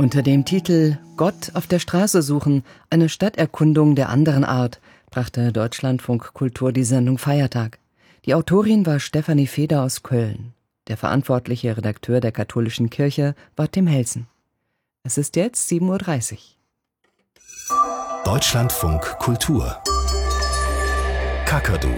Unter dem Titel »Gott auf der Straße suchen – eine Stadterkundung der anderen Art« brachte Deutschlandfunk Kultur die Sendung Feiertag. Die Autorin war Stefanie Feder aus Köln. Der verantwortliche Redakteur der Katholischen Kirche war Tim Helsen. Es ist jetzt 7:30 Uhr. Deutschlandfunk Kultur Kakadu.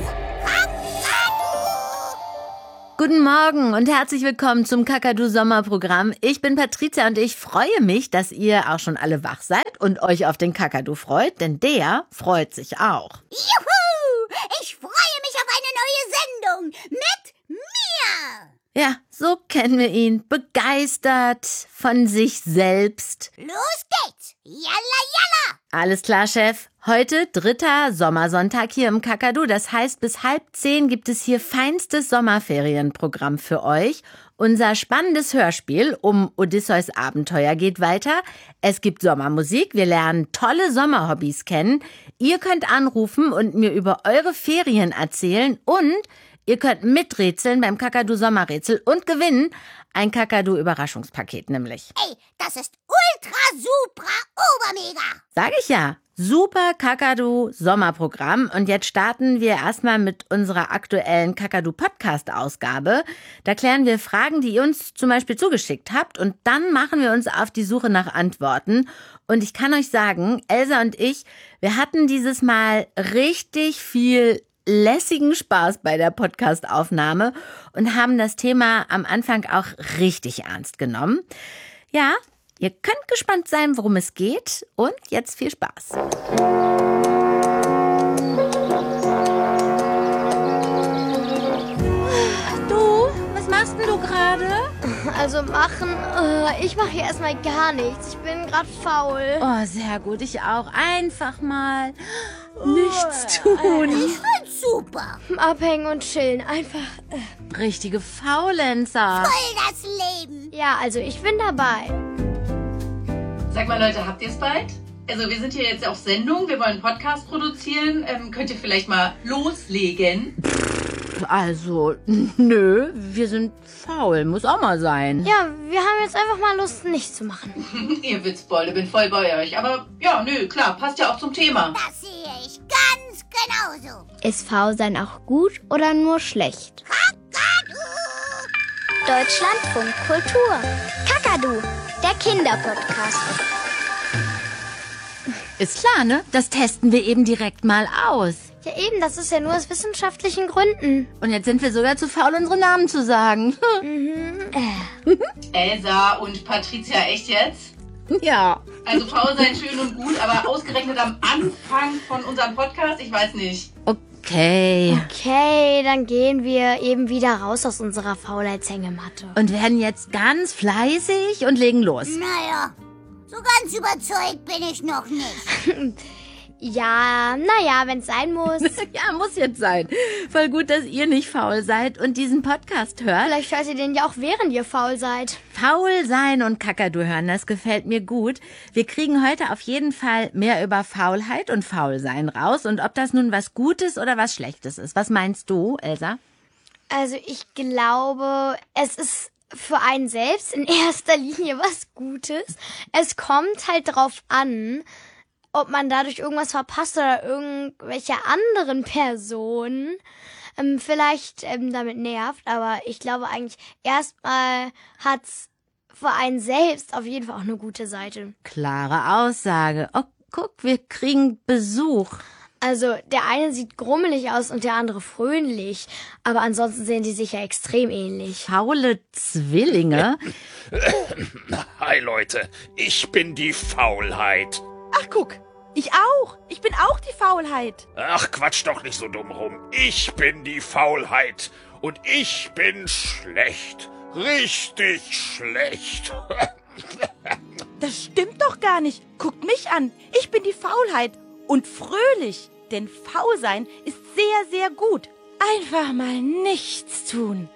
Guten Morgen und herzlich willkommen zum Kakadu-Sommerprogramm. Ich bin Patricia und ich freue mich, dass ihr auch schon alle wach seid und euch auf den Kakadu freut, denn der freut sich auch. Juhu! Ich freue mich auf eine neue Sendung mit mir! Ja, so kennen wir ihn. Begeistert von sich selbst. Los geht's! Yalla, yalla! Alles klar, Chef. Heute 3. Sommersonntag hier im Kakadu. Das heißt, bis 9:30 gibt es hier feinstes Sommerferienprogramm für euch. Unser spannendes Hörspiel um Odysseus Abenteuer geht weiter. Es gibt Sommermusik. Wir lernen tolle Sommerhobbys kennen. Ihr könnt anrufen und mir über eure Ferien erzählen. Und ihr könnt miträtseln beim Kakadu Sommerrätsel und gewinnen. Ein Kakadu-Überraschungspaket nämlich. Ey, das ist ultra, super, obermega! Sag ich ja. Super Kakadu-Sommerprogramm. Und jetzt starten wir erstmal mit unserer aktuellen Kakadu-Podcast-Ausgabe. Da klären wir Fragen, die ihr uns zum Beispiel zugeschickt habt. Und dann machen wir uns auf die Suche nach Antworten. Und ich kann euch sagen, Elsa und ich, wir hatten dieses Mal richtig viel lässigen Spaß bei der Podcast-Aufnahme und haben das Thema am Anfang auch richtig ernst genommen. Ja, ihr könnt gespannt sein, worum es geht. Und jetzt viel Spaß. Du, was machst denn du gerade? Also ich mache hier erstmal gar nichts. Ich bin gerade faul. Oh, sehr gut. Ich auch. Einfach mal nichts tun. Ich find's super! Abhängen und chillen. Einfach. Richtige Faulenzer. Voll das Leben! Ja, also ich bin dabei. Sag mal Leute, habt ihr es bald? Also wir sind hier jetzt auf Sendung, wir wollen einen Podcast produzieren. Könnt ihr vielleicht mal loslegen? Also, nö, wir sind faul. Muss auch mal sein. Ja, wir haben jetzt einfach mal Lust, nichts zu machen. Ihr Witzbolde, bin voll bei euch. Aber ja, nö, klar, passt ja auch zum Thema. Das sehe ich ganz genauso. Ist faul sein auch gut oder nur schlecht? Kakadu! Deutschlandfunk Kultur. Kakadu, der Kinderpodcast. Ist klar, ne? Das testen wir eben direkt mal aus. Ja eben, das ist ja nur aus wissenschaftlichen Gründen. Und jetzt sind wir sogar zu faul, unsere Namen zu sagen. Elsa und Patricia, echt jetzt? Ja. Also faul sein schön und gut, aber ausgerechnet am Anfang von unserem Podcast, ich weiß nicht. Okay. Okay, dann gehen wir eben wieder raus aus unserer Faulheitshängematte. Und werden jetzt ganz fleißig und legen los. Naja, so ganz überzeugt bin ich noch nicht. Ja, naja, wenn es sein muss. Ja, muss jetzt sein. Voll gut, dass ihr nicht faul seid und diesen Podcast hört. Vielleicht hört ihr den ja auch, während ihr faul seid. Faul sein und Kakadu hören, das gefällt mir gut. Wir kriegen heute auf jeden Fall mehr über Faulheit und Faulsein raus. Und ob das nun was Gutes oder was Schlechtes ist. Was meinst du, Elsa? Also ich glaube, es ist für einen selbst in erster Linie was Gutes. Es kommt halt drauf an, ob man dadurch irgendwas verpasst oder irgendwelche anderen Personen vielleicht damit nervt. Aber ich glaube eigentlich, erstmal hat's für einen selbst auf jeden Fall auch eine gute Seite. Klare Aussage. Oh, guck, wir kriegen Besuch. Also der eine sieht grummelig aus und der andere fröhlich. Aber ansonsten sehen die sich ja extrem ähnlich. Faule Zwillinge? Hi Leute, ich bin die Faulheit. Ach guck, ich auch. Ich bin auch die Faulheit. Ach, quatsch doch nicht so dumm rum. Ich bin die Faulheit und ich bin schlecht. Richtig schlecht. Das stimmt doch gar nicht. Guckt mich an. Ich bin die Faulheit und fröhlich. Denn faul sein ist sehr, sehr gut. Einfach mal nichts tun.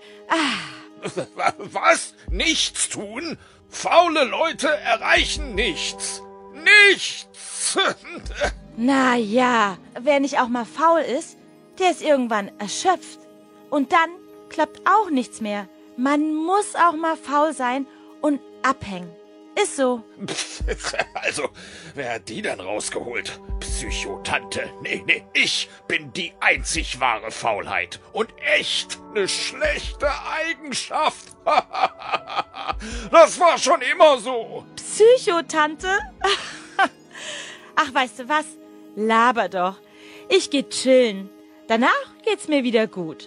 Was? Nichts tun? Faule Leute erreichen nichts. Nichts. Na ja, wer nicht auch mal faul ist, der ist irgendwann erschöpft. Und dann klappt auch nichts mehr. Man muss auch mal faul sein und abhängen. Ist so. Also, wer hat die denn rausgeholt? Psychotante. Nee, ich bin die einzig wahre Faulheit. Und echt eine schlechte Eigenschaft. Das war schon immer so. Psychotante? Ach, weißt du was? Laber doch. Ich geh chillen. Danach geht's mir wieder gut.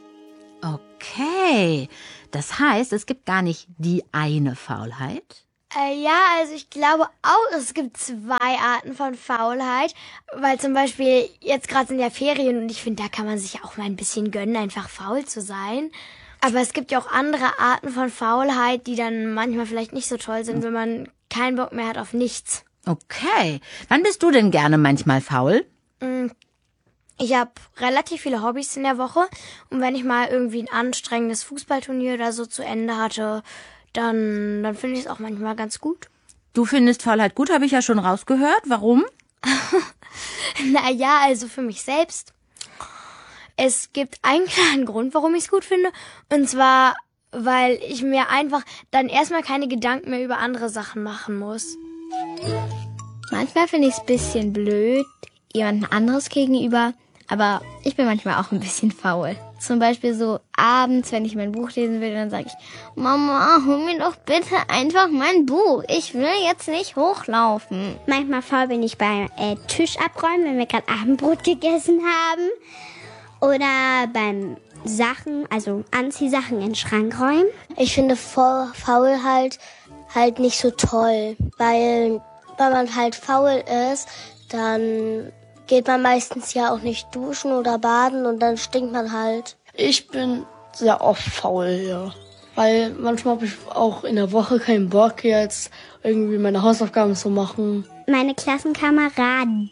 Okay, das heißt, es gibt gar nicht die eine Faulheit? Ja, also ich glaube auch, es gibt 2 Arten von Faulheit, weil zum Beispiel jetzt gerade sind ja Ferien und ich finde, da kann man sich ja auch mal ein bisschen gönnen, einfach faul zu sein. Aber es gibt ja auch andere Arten von Faulheit, die dann manchmal vielleicht nicht so toll sind, wenn man keinen Bock mehr hat auf nichts. Okay, wann bist du denn gerne manchmal faul? Ich habe relativ viele Hobbys in der Woche und wenn ich mal irgendwie ein anstrengendes Fußballturnier oder so zu Ende hatte, dann finde ich es auch manchmal ganz gut. Du findest Faulheit gut, habe ich ja schon rausgehört. Warum? Naja, also für mich selbst. Es gibt einen klaren Grund, warum ich es gut finde. Und zwar, weil ich mir einfach dann erstmal keine Gedanken mehr über andere Sachen machen muss. Manchmal finde ich es ein bisschen blöd, jemand anderes gegenüber, aber ich bin manchmal auch ein bisschen faul. Zum Beispiel so abends, wenn ich mein Buch lesen will, dann sage ich, Mama, hol mir doch bitte einfach mein Buch. Ich will jetzt nicht hochlaufen. Manchmal faul bin ich beim Tisch abräumen, wenn wir gerade Abendbrot gegessen haben. Oder beim Sachen, also Anziehsachen in den Schrank räumen. Ich finde Faulheit halt nicht so toll, weil man halt faul ist, dann geht man meistens ja auch nicht duschen oder baden und dann stinkt man halt. Ich bin sehr oft faul, ja. Weil manchmal habe ich auch in der Woche keinen Bock, jetzt irgendwie meine Hausaufgaben zu machen. Meine Klassenkameraden,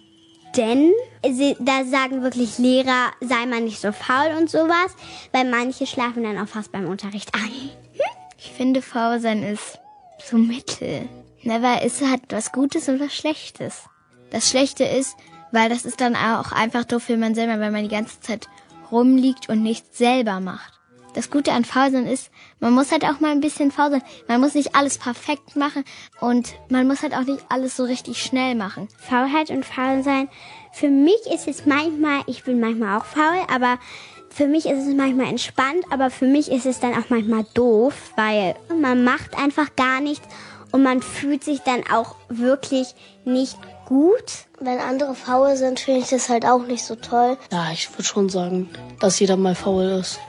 da sagen wirklich Lehrer, sei mal nicht so faul und sowas, weil manche schlafen dann auch fast beim Unterricht ein. Ich finde, faul sein ist so mittel. Weil es hat was Gutes und was Schlechtes. Das Schlechte ist, weil das ist dann auch einfach doof für man selber, weil man die ganze Zeit rumliegt und nichts selber macht. Das Gute an Faulsein ist, man muss halt auch mal ein bisschen faul sein. Man muss nicht alles perfekt machen und man muss halt auch nicht alles so richtig schnell machen. Faulheit und Faulsein, für mich ist es manchmal, ich bin manchmal auch faul, aber für mich ist es manchmal entspannt, aber für mich ist es dann auch manchmal doof, weil man macht einfach gar nichts und man fühlt sich dann auch wirklich nicht gut. Wenn andere faul sind, finde ich das halt auch nicht so toll. Ja, ich würde schon sagen, dass jeder mal faul ist.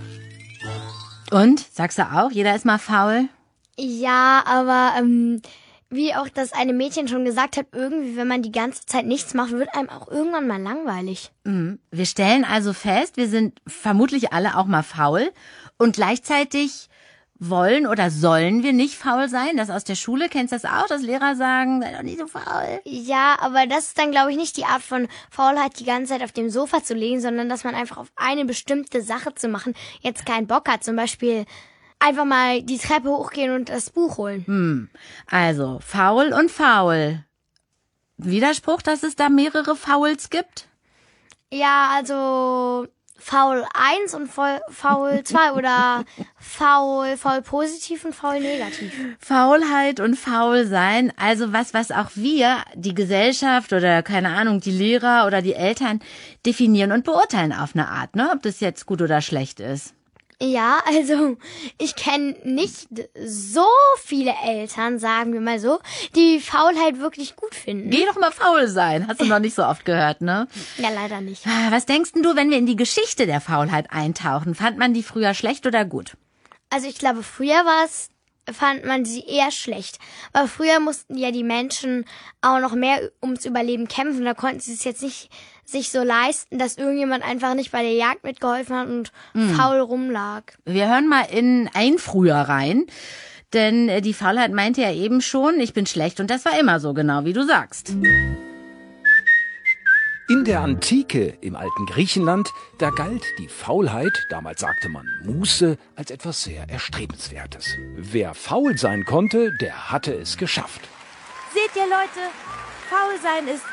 Und? Sagst du auch, jeder ist mal faul? Ja, aber wie auch das eine Mädchen schon gesagt hat, irgendwie, wenn man die ganze Zeit nichts macht, wird einem auch irgendwann mal langweilig. Wir stellen also fest, wir sind vermutlich alle auch mal faul und gleichzeitig wollen oder sollen wir nicht faul sein? Das aus der Schule, kennst du das auch, dass Lehrer sagen, sei doch nicht so faul? Ja, aber das ist dann, glaube ich, nicht die Art von Faulheit, die ganze Zeit auf dem Sofa zu liegen, sondern dass man einfach auf eine bestimmte Sache zu machen jetzt keinen Bock hat. Zum Beispiel einfach mal die Treppe hochgehen und das Buch holen. Also, faul und faul. Widerspruch, dass es da mehrere Fauls gibt? Ja, also faul 1 und faul 2 oder faul positiv und faul negativ. Faulheit und faul sein, also was auch wir, die Gesellschaft oder keine Ahnung, die Lehrer oder die Eltern definieren und beurteilen auf eine Art, ne? Ob das jetzt gut oder schlecht ist. Ja, also ich kenne nicht so viele Eltern, sagen wir mal so, die Faulheit wirklich gut finden. Geh doch mal faul sein, hast du noch nicht so oft gehört, ne? Ja, leider nicht. Was denkst denn du, wenn wir in die Geschichte der Faulheit eintauchen? Fand man die früher schlecht oder gut? Also ich glaube, früher fand man sie eher schlecht. Aber früher mussten ja die Menschen auch noch mehr ums Überleben kämpfen. Da konnten sie es jetzt nicht sich so leisten, dass irgendjemand einfach nicht bei der Jagd mitgeholfen hat und faul rumlag. Wir hören mal in ein Früher rein, denn die Faulheit meinte ja eben schon, ich bin schlecht und das war immer so, genau wie du sagst. In der Antike, im alten Griechenland, da galt die Faulheit, damals sagte man Muße, als etwas sehr Erstrebenswertes. Wer faul sein konnte, der hatte es geschafft. Seht ihr, Leute, faul sein ist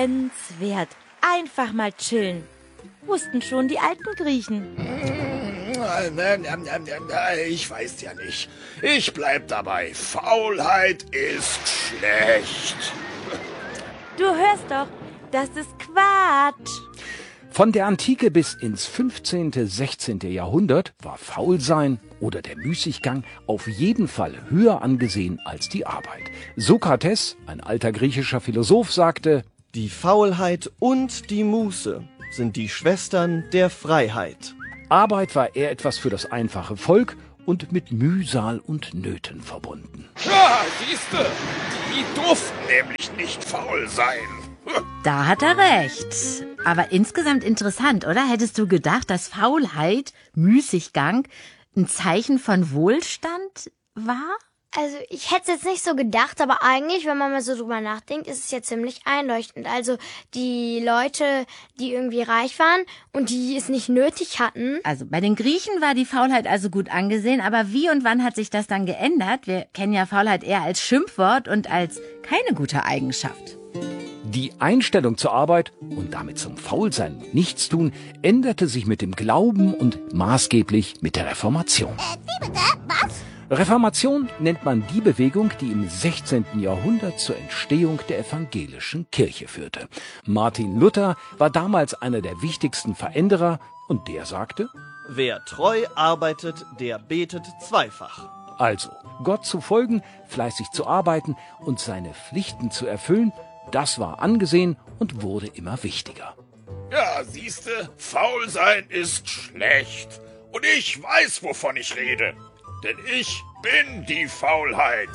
erstrebenswert. Einfach mal chillen. Wussten schon die alten Griechen. Ich weiß ja nicht. Ich bleib dabei. Faulheit ist schlecht. Du hörst doch, das ist Quatsch. Von der Antike bis ins 15., 16. Jahrhundert war Faulsein oder der Müßiggang auf jeden Fall höher angesehen als die Arbeit. Sokrates, ein alter griechischer Philosoph, sagte: Die Faulheit und die Muße sind die Schwestern der Freiheit. Arbeit war eher etwas für das einfache Volk und mit Mühsal und Nöten verbunden. Ja, siehste, die durften nämlich nicht faul sein. Da hat er recht. Aber insgesamt interessant, oder? Hättest du gedacht, dass Faulheit, Müßiggang, ein Zeichen von Wohlstand war? Also ich hätte es jetzt nicht so gedacht, aber eigentlich, wenn man mal so drüber nachdenkt, ist es ja ziemlich einleuchtend. Also die Leute, die irgendwie reich waren und die es nicht nötig hatten. Also bei den Griechen war die Faulheit also gut angesehen, aber wie und wann hat sich das dann geändert? Wir kennen ja Faulheit eher als Schimpfwort und als keine gute Eigenschaft. Die Einstellung zur Arbeit und damit zum Faulsein und Nichtstun änderte sich mit dem Glauben und maßgeblich mit der Reformation. Wie bitte? Was? Reformation nennt man die Bewegung, die im 16. Jahrhundert zur Entstehung der evangelischen Kirche führte. Martin Luther war damals einer der wichtigsten Veränderer und der sagte: Wer treu arbeitet, der betet zweifach. Also, Gott zu folgen, fleißig zu arbeiten und seine Pflichten zu erfüllen, das war angesehen und wurde immer wichtiger. Ja, siehste, faul sein ist schlecht. Und ich weiß, wovon ich rede. Denn ich bin die Faulheit.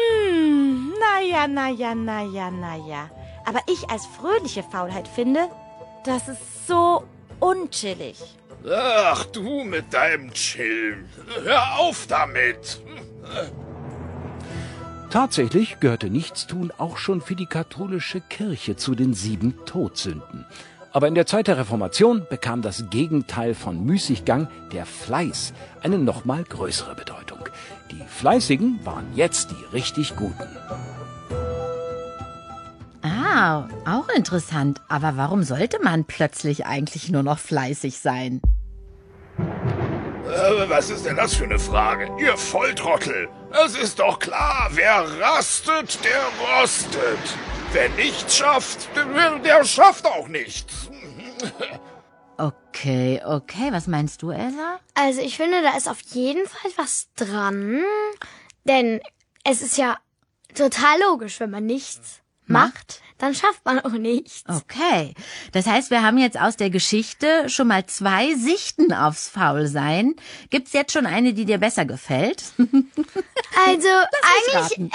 Naja. Aber ich als fröhliche Faulheit finde, das ist so unchillig. Ach, du mit deinem Chillen. Hör auf damit. Tatsächlich gehörte Nichtstun auch schon für die katholische Kirche zu den 7 Todsünden. Aber in der Zeit der Reformation bekam das Gegenteil von Müßiggang, der Fleiß, eine noch mal größere Bedeutung. Die Fleißigen waren jetzt die richtig Guten. Ah, auch interessant. Aber warum sollte man plötzlich eigentlich nur noch fleißig sein? Was ist denn das für eine Frage? Ihr Volltrottel! Es ist doch klar, wer rastet, der rostet. Wer nichts schafft, der schafft auch nichts. Okay. Was meinst du, Elsa? Also ich finde, da ist auf jeden Fall was dran. Denn es ist ja total logisch, wenn man nichts macht, dann schafft man auch nichts. Okay, das heißt, wir haben jetzt aus der Geschichte schon mal 2 Sichten aufs Faulsein. Gibt's jetzt schon eine, die dir besser gefällt? Also eigentlich,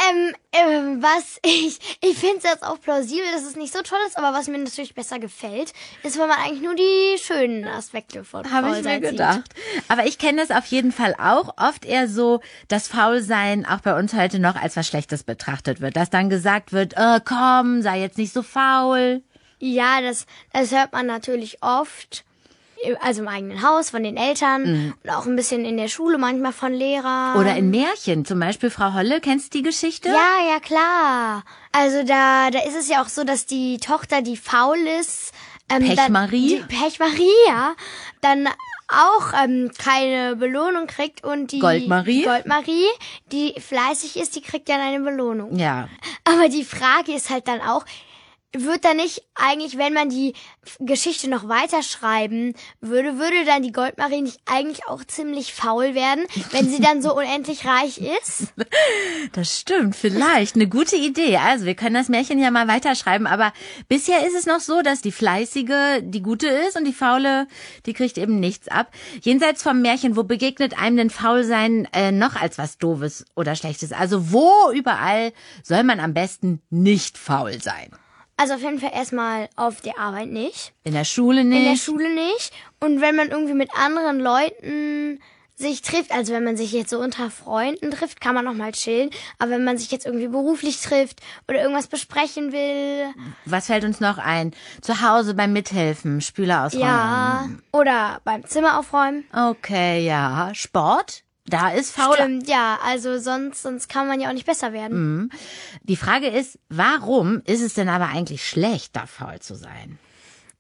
ich finde es jetzt auch plausibel, dass es nicht so toll ist, aber was mir natürlich besser gefällt, ist, wenn man eigentlich nur die schönen Aspekte von Faulsein Habe ich mir gedacht. Aber ich kenne das auf jeden Fall auch. Oft eher so, dass Faulsein auch bei uns heute noch als was Schlechtes betrachtet wird. Dass dann gesagt wird, komm, sei jetzt nicht so faul. Ja, das hört man natürlich oft. Also im eigenen Haus, von den Eltern und auch ein bisschen in der Schule, manchmal von Lehrern. Oder in Märchen, zum Beispiel Frau Holle, kennst du die Geschichte? Ja, klar. Also da ist es ja auch so, dass die Tochter, die faul ist, Pechmarie, ja, dann auch keine Belohnung kriegt und die Goldmarie, die fleißig ist, die kriegt dann eine Belohnung. Ja. Aber die Frage ist halt dann auch, wird da nicht eigentlich, wenn man die Geschichte noch weiterschreiben würde dann die Goldmarie nicht eigentlich auch ziemlich faul werden, wenn sie dann so unendlich reich ist? Das stimmt, vielleicht. Eine gute Idee. Also wir können das Märchen ja mal weiterschreiben, aber bisher ist es noch so, dass die Fleißige die Gute ist und die Faule, die kriegt eben nichts ab. Jenseits vom Märchen, wo begegnet einem denn Faulsein noch als was Doofes oder Schlechtes? Also wo überall soll man am besten nicht faul sein? Also auf jeden Fall erstmal auf der Arbeit nicht. In der Schule nicht. Und wenn man irgendwie mit anderen Leuten sich trifft, also wenn man sich jetzt so unter Freunden trifft, kann man noch mal chillen. Aber wenn man sich jetzt irgendwie beruflich trifft oder irgendwas besprechen will. Was fällt uns noch ein? Zu Hause beim Mithelfen, Spüler ausräumen. Ja, oder beim Zimmer aufräumen. Okay, ja. Sport? Da ist faul. Stimmt, ja, also sonst kann man ja auch nicht besser werden. Die Frage ist, warum ist es denn aber eigentlich schlecht, da faul zu sein?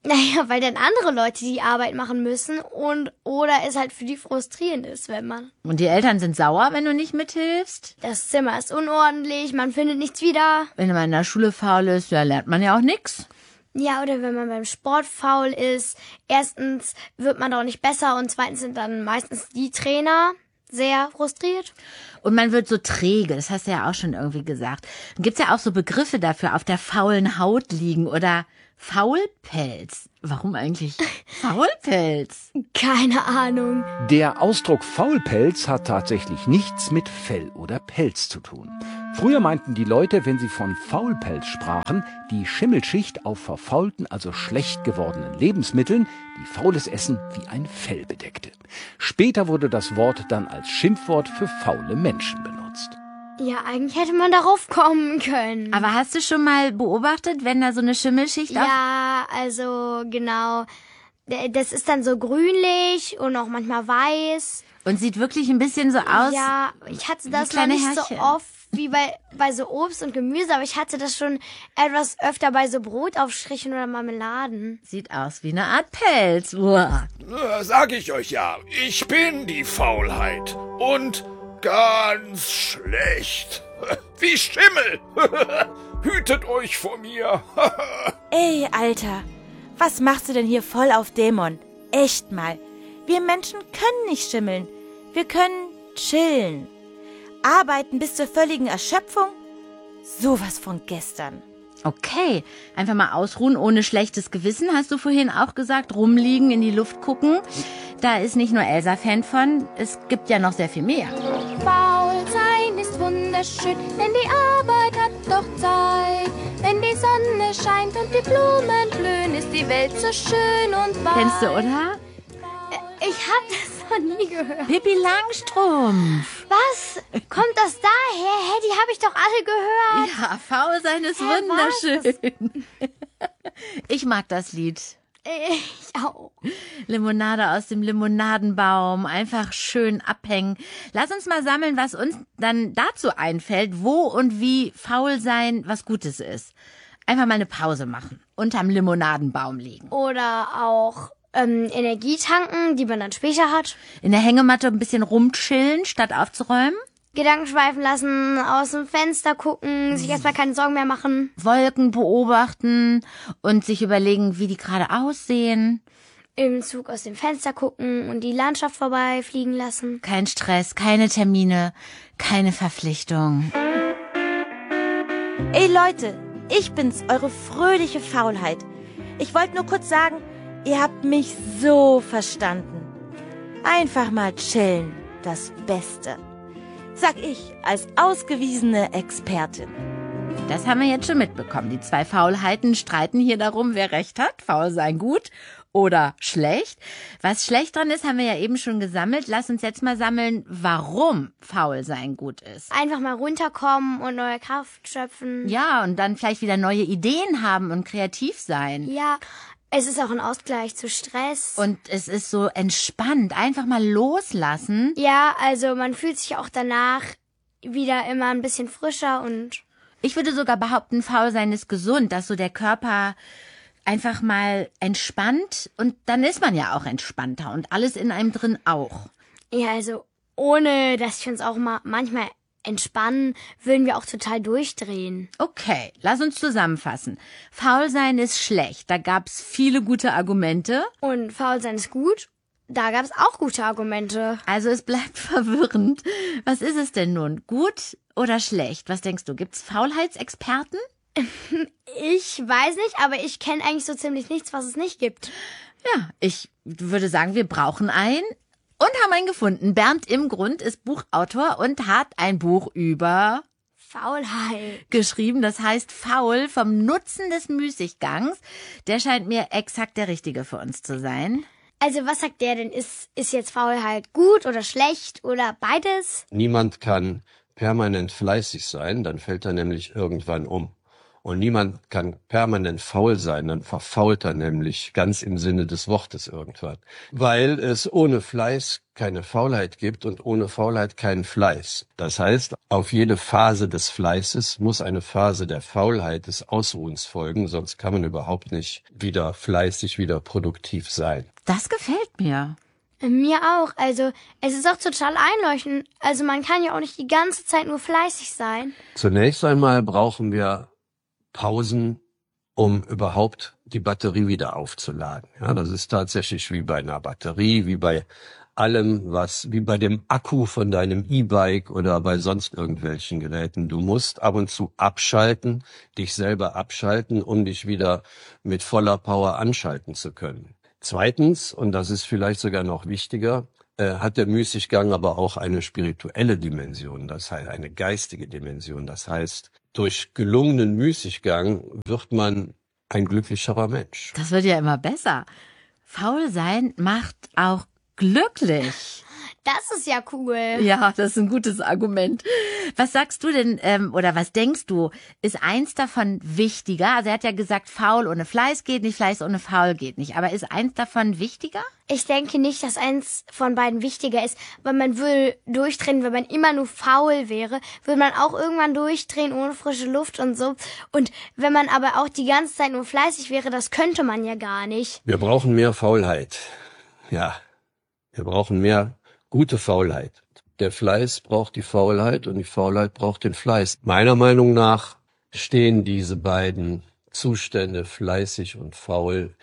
Naja, weil dann andere Leute die Arbeit machen müssen oder es halt für die frustrierend ist, wenn man... Und die Eltern sind sauer, wenn du nicht mithilfst? Das Zimmer ist unordentlich, man findet nichts wieder. Wenn man in der Schule faul ist, ja, lernt man ja auch nichts. Ja, oder wenn man beim Sport faul ist. Erstens wird man doch nicht besser und zweitens sind dann meistens die Trainer sehr frustriert. Und man wird so träge, das hast du ja auch schon irgendwie gesagt. Dann gibt's ja auch so Begriffe dafür, auf der faulen Haut liegen oder Faulpelz. Warum eigentlich Faulpelz? Keine Ahnung. Der Ausdruck Faulpelz hat tatsächlich nichts mit Fell oder Pelz zu tun. Früher meinten die Leute, wenn sie von Faulpelz sprachen, die Schimmelschicht auf verfaulten, also schlecht gewordenen Lebensmitteln, die faules Essen wie ein Fell bedeckte. Später wurde das Wort dann als Schimpfwort für faule Menschen benutzt. Ja, eigentlich hätte man darauf kommen können. Aber hast du schon mal beobachtet, wenn da so eine Schimmelschicht Ja, also genau. Das ist dann so grünlich und auch manchmal weiß. Und sieht wirklich ein bisschen so aus. Ja, ich hatte das noch nicht so oft wie bei so Obst und Gemüse, aber ich hatte das schon etwas öfter bei so Brotaufstrichen oder Marmeladen. Sieht aus wie eine Art Pelz. Uah. Sag ich euch ja, ich bin die Faulheit. Und ganz schlecht. Wie Schimmel. Hütet euch vor mir. Ey, Alter, was machst du denn hier voll auf Dämon? Echt mal. Wir Menschen können nicht schimmeln. Wir können chillen. Arbeiten bis zur völligen Erschöpfung? Sowas von gestern. Okay, einfach mal ausruhen ohne schlechtes Gewissen, hast du vorhin auch gesagt. Rumliegen, in die Luft gucken. Da ist nicht nur Elsa Fan von, es gibt ja noch sehr viel mehr. Faul sein ist wunderschön, denn die Arbeit hat doch Zeit. Wenn die Sonne scheint und die Blumen blühen, ist die Welt so schön und weit. Kennst du, oder? Ich hab das noch nie gehört. Pippi Langstrumpf. Was? Kommt das daher? Hä, die habe ich doch alle gehört. Ja, faul sein ist wunderschön. Ich mag das Lied. Ich auch. Limonade aus dem Limonadenbaum, einfach schön abhängen. Lass uns mal sammeln, was uns dann dazu einfällt, wo und wie faul sein was Gutes ist. Einfach mal eine Pause machen, unterm Limonadenbaum liegen. Oder auch Energie tanken, die man dann später hat. In der Hängematte ein bisschen rumchillen, statt aufzuräumen. Gedanken schweifen lassen, aus dem Fenster gucken, sich erstmal keine Sorgen mehr machen. Wolken beobachten und sich überlegen, wie die gerade aussehen. Im Zug aus dem Fenster gucken und die Landschaft vorbeifliegen lassen. Kein Stress, keine Termine, keine Verpflichtung. Ey Leute, ich bin's, eure fröhliche Faulheit. Ich wollte nur kurz sagen, ihr habt mich so verstanden. Einfach mal chillen, das Beste. Sag ich als ausgewiesene Expertin. Das haben wir jetzt schon mitbekommen. Die zwei Faulheiten streiten hier darum, wer recht hat. Faul sein gut oder schlecht. Was schlecht dran ist, haben wir ja eben schon gesammelt. Lass uns jetzt mal sammeln, warum faul sein gut ist. Einfach mal runterkommen und neue Kraft schöpfen. Ja, und dann vielleicht wieder neue Ideen haben und kreativ sein. Ja, es ist auch ein Ausgleich zu Stress. Und es ist so entspannt. Einfach mal loslassen. Ja, also man fühlt sich auch danach wieder immer ein bisschen frischer und... Ich würde sogar behaupten, faul sein ist gesund, dass so der Körper einfach mal entspannt und dann ist man ja auch entspannter und alles in einem drin auch. Ja, also ohne, dass wir uns auch mal manchmal entspannen, würden wir auch total durchdrehen. Okay, lass uns zusammenfassen. Faul sein ist schlecht, da gab's viele gute Argumente. Und faul sein ist gut, da gab's auch gute Argumente. Also es bleibt verwirrend. Was ist es denn nun? Gut oder schlecht? Was denkst du, gibt's Faulheitsexperten? Ich weiß nicht, aber ich kenne eigentlich so ziemlich nichts, was es nicht gibt. Ja, ich würde sagen, wir brauchen einen. Und haben einen gefunden. Bernd Imgrund ist Buchautor und hat ein Buch über Faulheit geschrieben. Das heißt Faul vom Nutzen des Müßiggangs. Der scheint mir exakt der Richtige für uns zu sein. Also was sagt der denn? Ist jetzt Faulheit gut oder schlecht oder beides? Niemand kann permanent fleißig sein, dann fällt er nämlich irgendwann um. Und niemand kann permanent faul sein, dann verfault er nämlich ganz im Sinne des Wortes irgendwann. Weil es ohne Fleiß keine Faulheit gibt und ohne Faulheit keinen Fleiß. Das heißt, auf jede Phase des Fleißes muss eine Phase der Faulheit, des Ausruhens folgen, sonst kann man überhaupt nicht wieder fleißig, wieder produktiv sein. Das gefällt mir. Mir auch. Also es ist auch total einleuchtend. Also man kann ja auch nicht die ganze Zeit nur fleißig sein. Zunächst einmal brauchen wir Pausen, um überhaupt die Batterie wieder aufzuladen. Ja, das ist tatsächlich wie bei einer Batterie, wie bei allem, wie bei dem Akku von deinem E-Bike oder bei sonst irgendwelchen Geräten. Du musst ab und zu abschalten, dich selber abschalten, um dich wieder mit voller Power anschalten zu können. Zweitens, und das ist vielleicht sogar noch wichtiger, hat der Müßiggang aber auch eine spirituelle Dimension, das heißt eine geistige Dimension. Das heißt, durch gelungenen Müßiggang wird man ein glücklicherer Mensch. Das wird ja immer besser. Faul sein macht auch glücklich. Das ist ja cool. Ja, das ist ein gutes Argument. Was sagst du denn, oder was denkst du, ist eins davon wichtiger? Also er hat ja gesagt, faul ohne Fleiß geht nicht, Fleiß ohne faul geht nicht. Aber ist eins davon wichtiger? Ich denke nicht, dass eins von beiden wichtiger ist, weil man will durchdrehen, wenn man immer nur faul wäre, würde man auch irgendwann durchdrehen ohne frische Luft und so. Und wenn man aber auch die ganze Zeit nur fleißig wäre, das könnte man ja gar nicht. Wir brauchen mehr Faulheit. Ja, wir brauchen mehr gute Faulheit. Der Fleiß braucht die Faulheit und die Faulheit braucht den Fleiß. Meiner Meinung nach stehen diese beiden Zustände, fleißig und faul,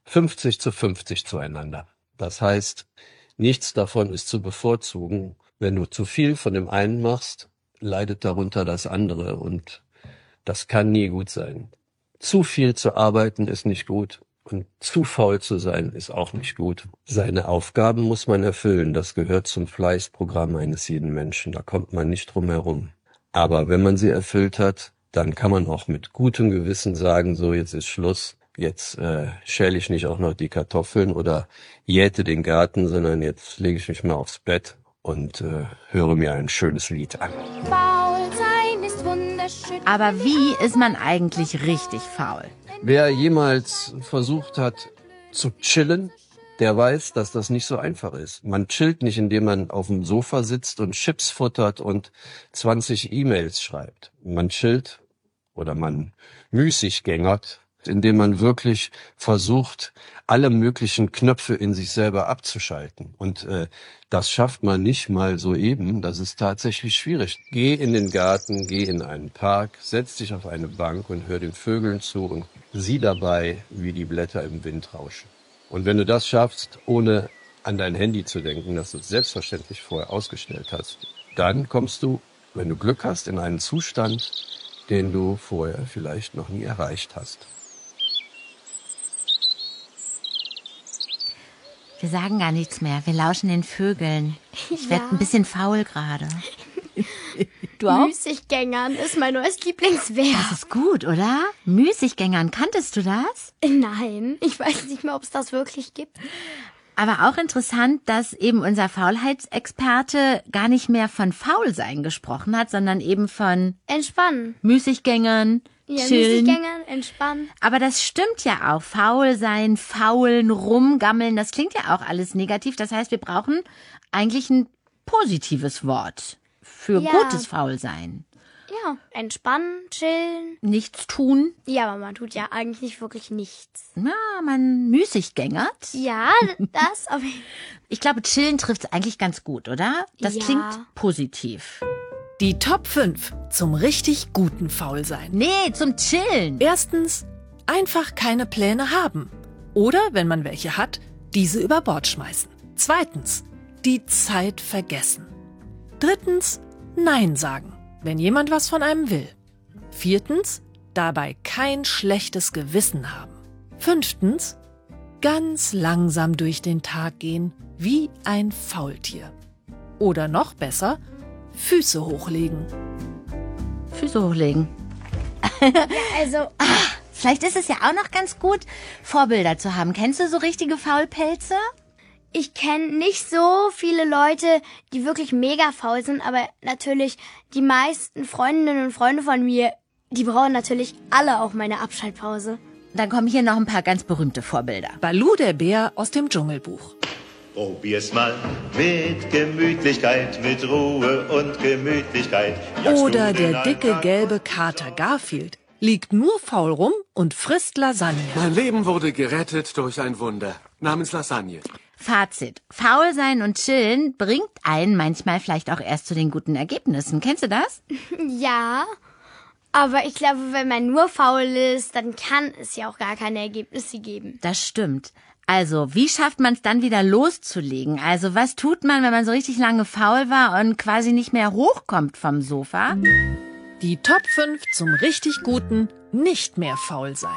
50-50 zueinander. Das heißt, nichts davon ist zu bevorzugen. Wenn du zu viel von dem einen machst, leidet darunter das andere und das kann nie gut sein. Zu viel zu arbeiten ist nicht gut. Und zu faul zu sein ist auch nicht gut. Seine Aufgaben muss man erfüllen. Das gehört zum Fleißprogramm eines jeden Menschen. Da kommt man nicht drum herum. Aber wenn man sie erfüllt hat, dann kann man auch mit gutem Gewissen sagen, so jetzt ist Schluss. Jetzt schäle ich nicht auch noch die Kartoffeln oder jäte den Garten, sondern jetzt lege ich mich mal aufs Bett und höre mir ein schönes Lied an. Faul sein ist wunderschön. Aber wie ist man eigentlich richtig faul? Wer jemals versucht hat zu chillen, der weiß, dass das nicht so einfach ist. Man chillt nicht, indem man auf dem Sofa sitzt und Chips futtert und 20 E-Mails schreibt. Man chillt oder man müßiggängert, indem man wirklich versucht, alle möglichen Knöpfe in sich selber abzuschalten. Und das schafft man nicht mal so eben. Das ist tatsächlich schwierig. Geh in den Garten, geh in einen Park, setz dich auf eine Bank und hör den Vögeln zu und sieh dabei, wie die Blätter im Wind rauschen. Und wenn du das schaffst, ohne an dein Handy zu denken, das du selbstverständlich vorher ausgestellt hast, dann kommst du, wenn du Glück hast, in einen Zustand, den du vorher vielleicht noch nie erreicht hast. Wir sagen gar nichts mehr. Wir lauschen den Vögeln. Ich werde ein bisschen faul gerade. Du auch? Müßiggängern ist mein neues Lieblingsverb. Das ist gut, oder? Müßiggängern. Kanntest du das? Nein, ich weiß nicht mehr, ob es das wirklich gibt. Aber auch interessant, dass eben unser Faulheitsexperte gar nicht mehr von Faulsein gesprochen hat, sondern eben von Entspannen. Müßiggängern. Ja, chillen. Müßiggängern, entspannen. Aber das stimmt ja auch. Faul sein, faulen, rumgammeln, das klingt ja auch alles negativ. Das heißt, wir brauchen eigentlich ein positives Wort für gutes Faulsein. Ja, entspannen, chillen. Nichts tun. Ja, aber man tut ja eigentlich nicht wirklich nichts. Ja, man müßiggängert. Ja, das. Aber ich glaube, chillen trifft es eigentlich ganz gut, oder? Das klingt positiv. Die Top 5 zum richtig guten Faulsein. Nee, zum Chillen. Erstens, einfach keine Pläne haben. Oder, wenn man welche hat, diese über Bord schmeißen. Zweitens, die Zeit vergessen. Drittens, Nein sagen, wenn jemand was von einem will. Viertens, dabei kein schlechtes Gewissen haben. Fünftens, ganz langsam durch den Tag gehen, wie ein Faultier. Oder noch besser, Füße hochlegen. Füße hochlegen. ja, also... Vielleicht ist es ja auch noch ganz gut, Vorbilder zu haben. Kennst du so richtige Faulpelze? Ich kenne nicht so viele Leute, die wirklich mega faul sind, aber natürlich die meisten Freundinnen und Freunde von mir Die brauchen natürlich alle auch meine Abschaltpause. Dann kommen hier noch ein paar ganz berühmte Vorbilder. Baloo der Bär aus dem Dschungelbuch. Probier's mal mit Gemütlichkeit, mit Ruhe und Gemütlichkeit. Oder der dicke gelbe Kater Garfield liegt nur faul rum und frisst Lasagne. Mein Leben wurde gerettet durch ein Wunder namens Lasagne. Fazit. Faul sein und chillen bringt einen manchmal vielleicht auch erst zu den guten Ergebnissen. Kennst du das? Ja, aber ich glaube, wenn man nur faul ist, dann kann es ja auch gar keine Ergebnisse geben. Das stimmt. Also, wie schafft man es dann wieder loszulegen? Also, was tut man, wenn man so richtig lange faul war und quasi nicht mehr hochkommt vom Sofa? Die Top 5 zum richtig guten nicht mehr faul sein.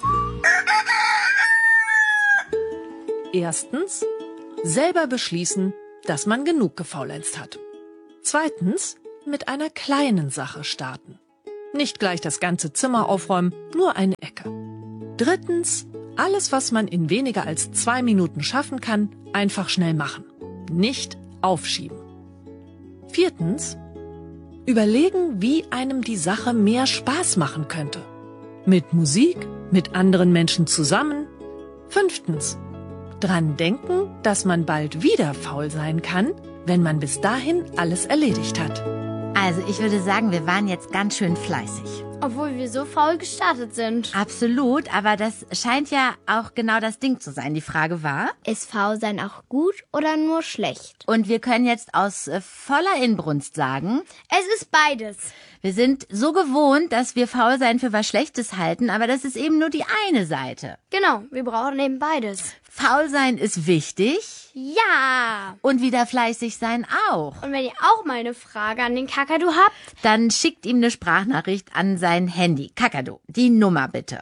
Erstens, selber beschließen, dass man genug gefaulenzt hat. Zweitens, mit einer kleinen Sache starten. Nicht gleich das ganze Zimmer aufräumen, nur eine Ecke. Drittens, alles, was man in weniger als 2 Minuten schaffen kann, einfach schnell machen. Nicht aufschieben. Viertens, überlegen, wie einem die Sache mehr Spaß machen könnte. Mit Musik, mit anderen Menschen zusammen. Fünftens, dran denken, dass man bald wieder faul sein kann, wenn man bis dahin alles erledigt hat. Also ich würde sagen, wir waren jetzt ganz schön fleißig. Obwohl wir so faul gestartet sind. Absolut, aber das scheint ja auch genau das Ding zu sein. Die Frage war, ist Faulsein auch gut oder nur schlecht? Und wir können jetzt aus voller Inbrunst sagen, es ist beides. Wir sind so gewohnt, dass wir Faulsein für was Schlechtes halten, aber das ist eben nur die eine Seite. Genau, wir brauchen eben beides. Faulsein ist wichtig. Ja. Und wieder fleißig sein auch. Und wenn ihr auch mal eine Frage an den Kakadu habt, dann schickt ihm eine Sprachnachricht an sein Handy. Kakadu, die Nummer bitte.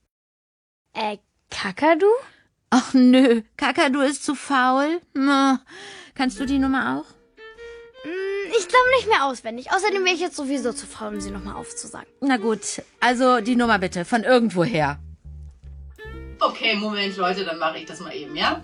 Kakadu? Ach nö, Kakadu ist zu faul. Kannst du die Nummer auch? Ich glaube nicht mehr auswendig. Außerdem wäre ich jetzt sowieso zu faul, um sie nochmal aufzusagen. Na gut, also die Nummer bitte, von irgendwoher. Okay, Moment, Leute, dann mache ich das mal eben, ja?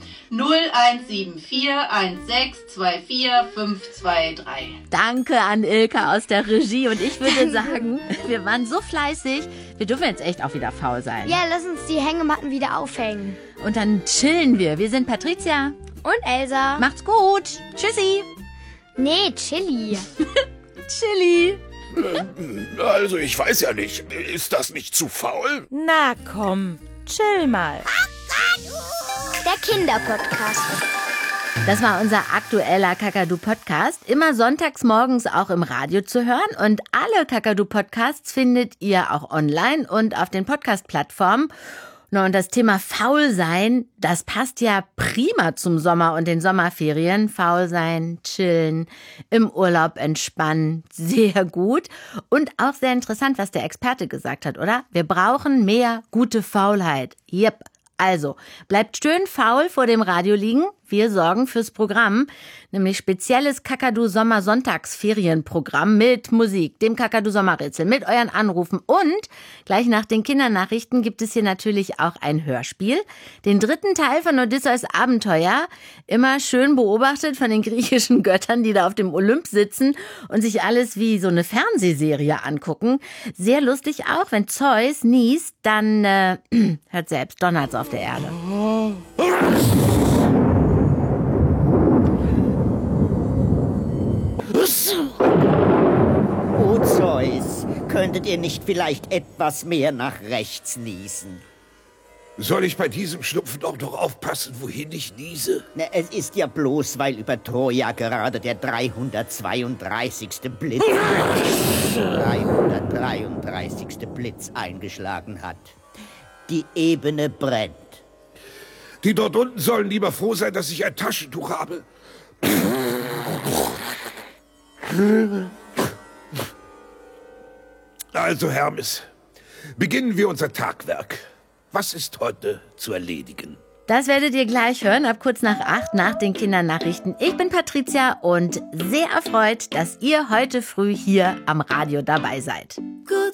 017416245523. Danke an Ilka aus der Regie und ich würde sagen, wir waren so fleißig, wir dürfen jetzt echt auch wieder faul sein. Ja, lass uns die Hängematten wieder aufhängen. Und dann chillen wir. Wir sind Patricia. Und Elsa. Macht's gut. Tschüssi. Nee, Chili. Chili. Also, ich weiß ja nicht. Ist das nicht zu faul? Na komm, chill mal. Der Kinderpodcast. Das war unser aktueller Kakadu-Podcast. Immer sonntags morgens auch im Radio zu hören. Und alle Kakadu-Podcasts findet ihr auch online und auf den Podcast-Plattformen. Und das Thema Faulsein, das passt ja prima zum Sommer und den Sommerferien. Faulsein, chillen, im Urlaub entspannen, sehr gut. Und auch sehr interessant, was der Experte gesagt hat, oder? Wir brauchen mehr gute Faulheit. Yep. Also, bleibt schön faul vor dem Radio liegen. Wir sorgen fürs Programm, nämlich spezielles Kakadu-Sommer-Sonntagsferienprogramm mit Musik, dem Kakadu-Sommerrätsel, mit euren Anrufen und gleich nach den Kindernachrichten gibt es hier natürlich auch ein Hörspiel. Den 3. Teil von Odysseus Abenteuer, immer schön beobachtet von den griechischen Göttern, die da auf dem Olymp sitzen und sich alles wie so eine Fernsehserie angucken. Sehr lustig auch, wenn Zeus niest, dann hört selbst, donnert's auf der Erde. Oh Zeus, könntet ihr nicht vielleicht etwas mehr nach rechts niesen? Soll ich bei diesem Schnupfen auch noch aufpassen, wohin ich niese? Na, es ist ja bloß, weil über Troja gerade der 332. Blitz 333. Blitz eingeschlagen hat. Die Ebene brennt. Die dort unten sollen lieber froh sein, dass ich ein Taschentuch habe. Also, Hermes, beginnen wir unser Tagwerk. Was ist heute zu erledigen? Das werdet ihr gleich hören, ab kurz nach 8 nach den Kindernachrichten. Ich bin Patricia und sehr erfreut, dass ihr heute früh hier am Radio dabei seid. Good